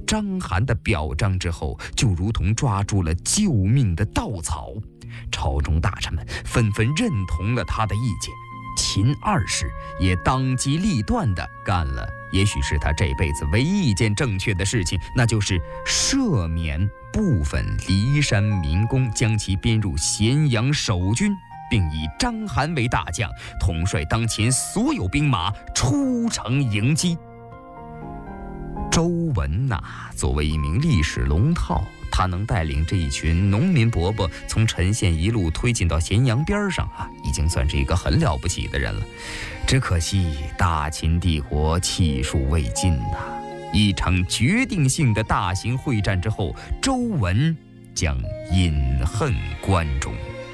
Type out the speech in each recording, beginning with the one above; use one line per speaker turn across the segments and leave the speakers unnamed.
章邯的表彰之后，就如同抓住了救命的稻草。朝中大臣们纷纷认同了他的意见，秦二世也当机立断地干了也许是他这辈子唯一一件正确的事情，那就是赦免部分骊山民工，将其编入咸阳守军，并以章邯为大将，统帅当前所有兵马出城迎击。周文作为一名历史龙套，他能带领这一群农民伯伯从陈县一路推进到咸阳边上已经算是一个很了不起的人了。只可惜大秦帝国气数未尽一场决定性的大型会战之后，周文将饮恨关中。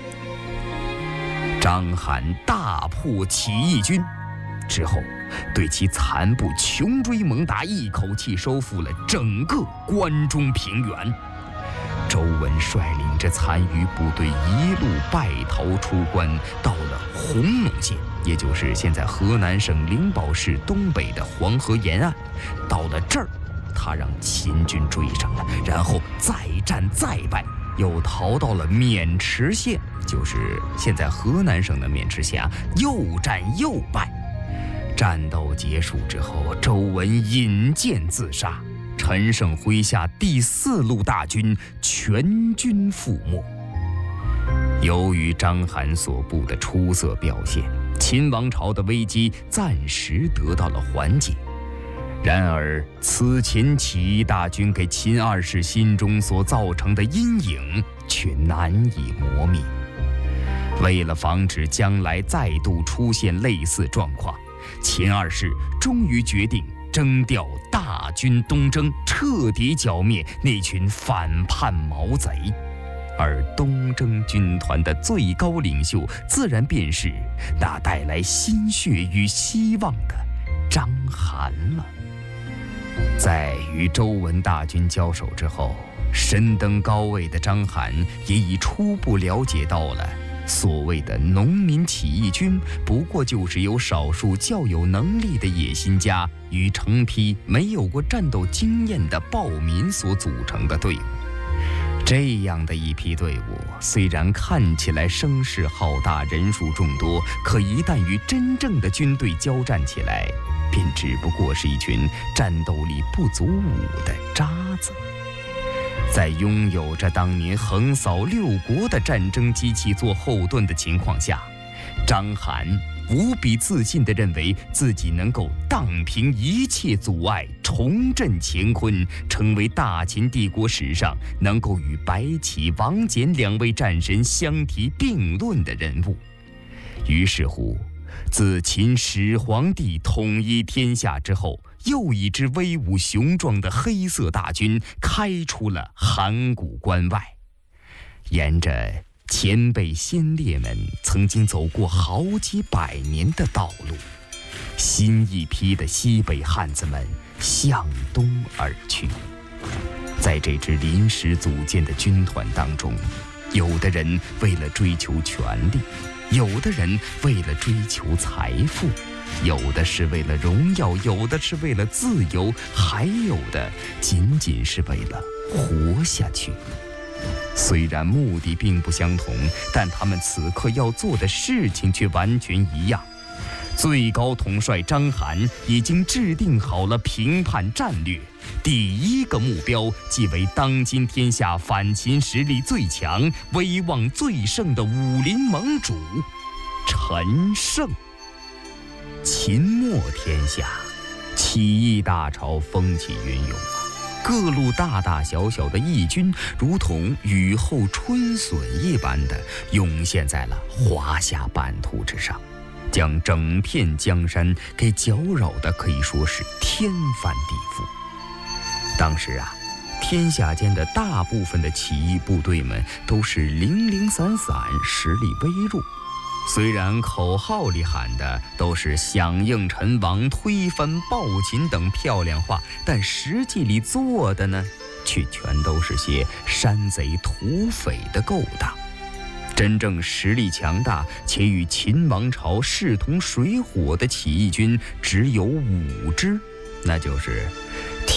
章邯大破起义军之后，对其残部穷追猛打，一口气收复了整个关中平原。周文率领着残余部队一路败逃出关，到了弘农县，也就是现在河南省灵宝市东北的黄河沿岸。到了这儿，他让秦军追上了，然后再战再败，又逃到了渑池县，就是现在河南省的渑池县又战又败。战斗结束之后，周文引剑自杀，陈胜麾下第4路大军全军覆没。由于章邯所部的出色表现，秦王朝的危机暂时得到了缓解。然而，此前起义大军给秦二世心中所造成的阴影却难以磨灭。为了防止将来再度出现类似状况，秦二世终于决定征调大军东征，彻底剿灭那群反叛毛贼。而东征军团的最高领袖，自然便是那带来心血与希望的章邯了。在与周文大军交手之后，身登高位的章邯也已初步了解到了所谓的农民起义军不过就是由少数较有能力的野心家与成批没有过战斗经验的暴民所组成的队伍。这样的一批队伍虽然看起来声势浩大，人数众多，可一旦与真正的军队交战起来，便只不过是一群战斗力不足5的渣子。在拥有着当年横扫6国的战争机器做后盾的情况下，章邯无比自信地认为自己能够荡平一切阻碍，重振乾坤，成为大秦帝国史上能够与白起、王翦2位战神相提并论的人物。于是乎，自秦始皇帝统一天下之后，又一支威武雄壮的黑色大军开出了函谷关外。沿着前辈先烈们曾经走过好几百年的道路，新一批的西北汉子们向东而去。在这支临时组建的军团当中，有的人为了追求权力，有的人为了追求财富，有的是为了荣耀，有的是为了自由，还有的仅仅是为了活下去。虽然目的并不相同，但他们此刻要做的事情却完全一样。最高统帅章邯已经制定好了平叛战略，第一个目标即为当今天下反秦实力最强、威望最盛的武林盟主陈胜。秦末天下，起义大潮风起云涌各路大大小小的义军如同雨后春笋一般的涌现在了华夏版图之上，将整片江山给搅扰的可以说是天翻地覆。当时天下间的大部分的起义部队们都是零零散散，实力微弱。虽然口号里喊的都是响应陈王、推翻暴秦等漂亮话，但实际里做的呢，却全都是些山贼土匪的勾当。真正实力强大且与秦王朝势同水火的起义军只有5支，那就是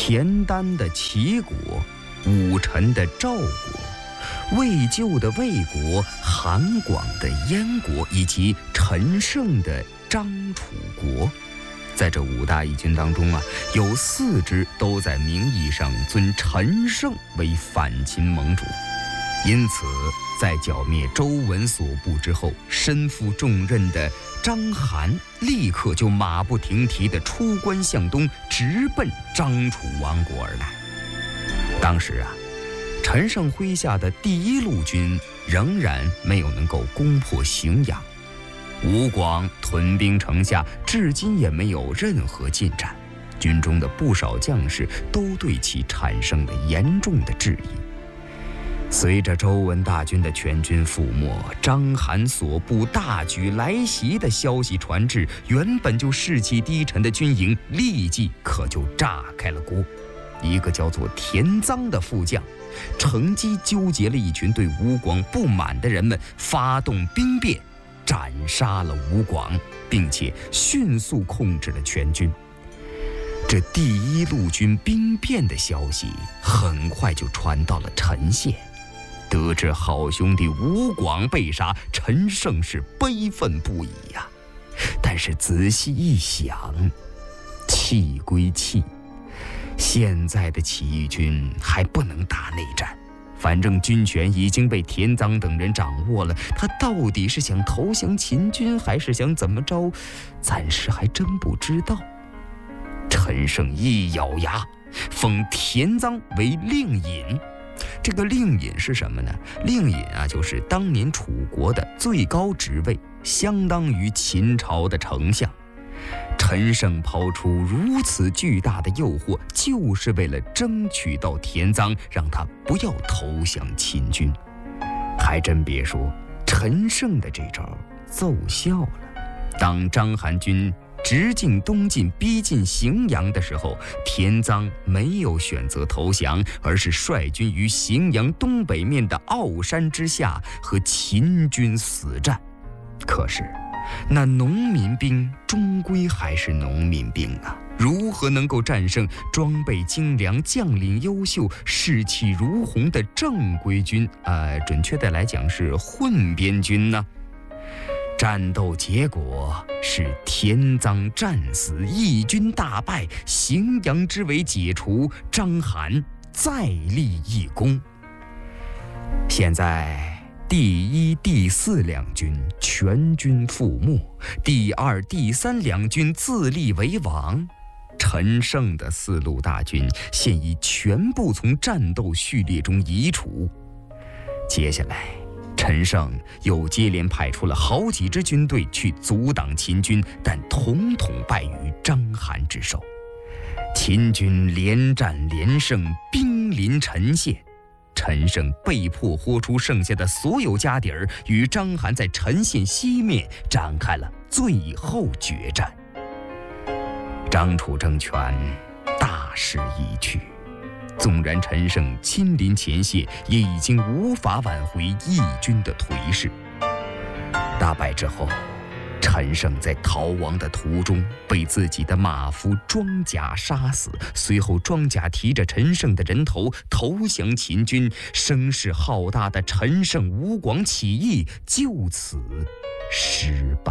田丹的齐国、武臣的赵国、魏咎的魏国、韩广的燕国以及陈胜的张楚国。在这5大义军当中啊，有4支都在名义上尊陈胜为反秦盟主，因此在剿灭周文所部之后，身负重任的章邯立刻就马不停蹄地出关向东，直奔张楚王国而来。当时啊，陈胜麾下的第1路军仍然没有能够攻破荥阳，吴广屯兵城下，至今也没有任何进展。军中的不少将士都对其产生了严重的质疑。随着周文大军的全军覆没，章邯所部大举来袭的消息传至，原本就士气低沉的军营立即可就炸开了锅。一个叫做田臧的副将，乘机纠结了一群对吴广不满的人们，发动兵变，斩杀了吴广，并且迅速控制了全军。这第1路军兵变的消息很快就传到了陈县。得知好兄弟吴广被杀，陈胜是悲愤不已呀。但是仔细一想，气归气，现在的起义军还不能打内战，反正军权已经被田臧等人掌握了，他到底是想投降秦军还是想怎么着，暂时还真不知道。陈胜一咬牙，封田臧为令尹。这个令尹是什么呢？令尹啊，就是当年楚国的最高职位，相当于秦朝的丞相。陈胜抛出如此巨大的诱惑，就是为了争取到田臧，让他不要投降秦军。还真别说，陈胜的这招奏效了。当章邯军直进东晋，逼近荥阳的时候，田臧没有选择投降，而是率军于荥阳东北面的傲山之下和秦军死战。可是那农民兵终归还是农民兵啊，如何能够战胜装备精良、将领优秀、士气如虹的正规军？准确的来讲是混编军呢？战斗结果是田臧战死，义军大败，荥阳之围解除，章邯再立一功。现在第1、第4两军全军覆没，第2、第3两军自立为王。陈胜的4路大军现已全部从战斗序列中移除。接下来陈胜又接连派出了好几支军队去阻挡秦军，但统统败于章邯之手。秦军连战连胜，兵临陈县。陈胜被迫豁出剩下的所有家底儿，与章邯在陈县西面展开了最后决战。张楚政权大势已去，纵然陈胜亲临前线，也已经无法挽回义军的颓势。大败之后，陈胜在逃亡的途中被自己的马夫庄贾杀死，随后庄贾提着陈胜的人头投降秦军，声势浩大的陈胜吴广起义就此失败。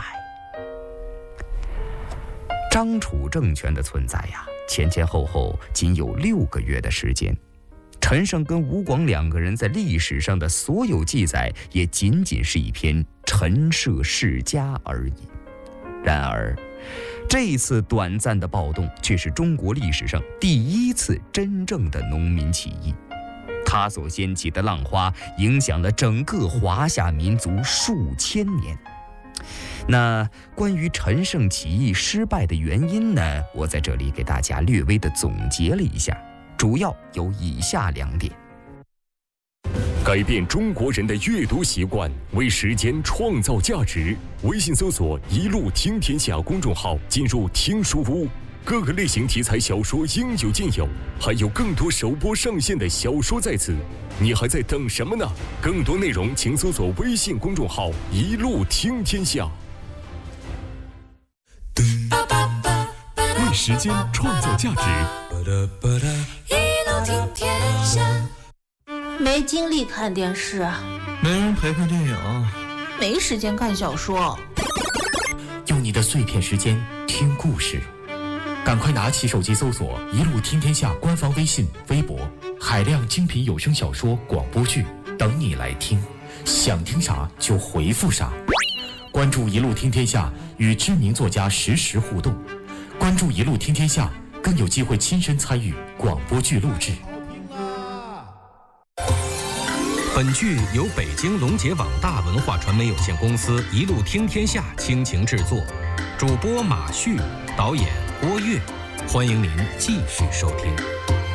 张楚政权的存在呀，前前后后仅有6个月的时间。陈胜跟吴广2个人在历史上的所有记载，也仅仅是一篇陈涉世家而已。然而，这一次短暂的暴动却是中国历史上第1次真正的农民起义。它所掀起的浪花，影响了整个华夏民族数千年。那关于陈胜起义失败的原因呢，我在这里给大家略微的总结了一下，主要有以下2点。
改变中国人的阅读习惯，为时间创造价值。微信搜索“一路听天下”公众号，进入听书屋，各个类型题材小说应有尽有，还有更多首播上线的小说在此，你还在等什么呢？更多内容请搜索微信公众号“一路听天下”。为时间创造价值，
路听天下。
没精力看电视，
没人陪看电影，
没时间看小说。
用你的碎片时间听故事，赶快拿起手机搜索“一路听天下”官方微信、微博，海量精品有声小说、广播剧等你来听，想听啥就回复啥。关注“一路听天下”，与知名作家实时互动。关注“一路听天下”，更有机会亲身参与广播剧录制。
本剧由北京龙杰网大文化传媒有限公司一路听天下倾情制作，主播马旭，导演郭跃，欢迎您继续收听。